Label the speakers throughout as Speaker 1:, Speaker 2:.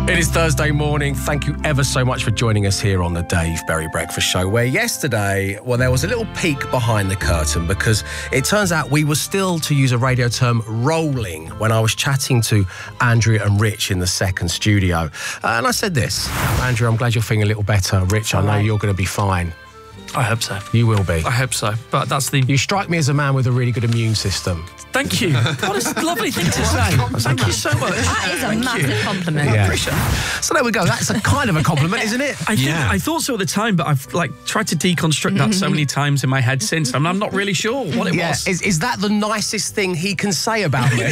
Speaker 1: It is Thursday morning. Thank you ever so much for joining us here on the Dave Berry Breakfast Show, where yesterday, well, there was a little peek behind the curtain because it turns out we were still, to use a radio term, rolling when I was chatting to Andrea and Rich in the second studio. And I said this, Andrea, I'm glad you're feeling a little better. Rich, I know you're going to be fine.
Speaker 2: I hope so.
Speaker 1: You will be.
Speaker 2: I hope so. But that's the...
Speaker 1: You strike me as a man with a really good immune system.
Speaker 2: Thank you. What a lovely thing to say. Thank you so much.
Speaker 3: That is a massive compliment.
Speaker 1: Yeah. So there we go. That's a kind of a compliment, isn't it?
Speaker 2: I thought so at the time, but I've tried to deconstruct that so many times in my head since. I'm not really sure what it was.
Speaker 1: Is that the nicest thing he can say about me?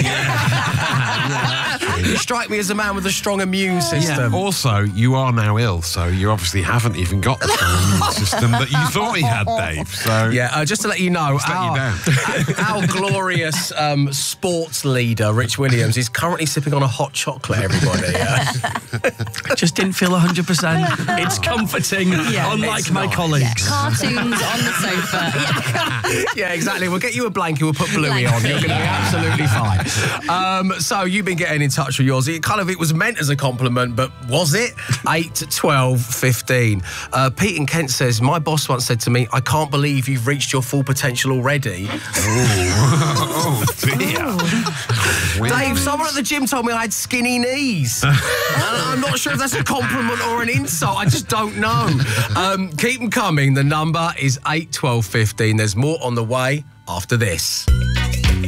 Speaker 1: You strike me as a man with a strong immune system.
Speaker 4: Yeah. Also, you are now ill, so you obviously haven't even got the strong immune system that you thought he had, Dave. So
Speaker 1: just to let you know, our glorious sports leader, Rich Williams, is currently sipping on a hot chocolate, everybody.
Speaker 2: I just didn't feel 100%. It's comforting, unlike my colleagues.
Speaker 3: Cartoons on the sofa.
Speaker 1: Yeah, exactly. We'll get you a blanket, we'll put Bluey on. You're going to be absolutely fine. So you've been getting in touch with yours. It was meant as a compliment, but was it? 8, 12, 15. Pete in Kent says, my boss once said to me, I can't believe you've reached your full potential already.
Speaker 4: Oh, dear.
Speaker 1: Dave, someone at the gym told me I had skinny knees. I'm not sure if that's a compliment or an insult. I just don't know. Keep them coming. The number is 8, 12, 15. There's more on the way after this.